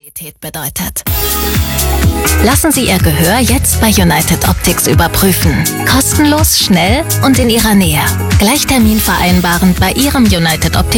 Qualität bedeutet. Lassen Sie Ihr Gehör jetzt bei United Optics überprüfen. Kostenlos, schnell und in Ihrer Nähe. Gleich Termin vereinbaren bei Ihrem United Optics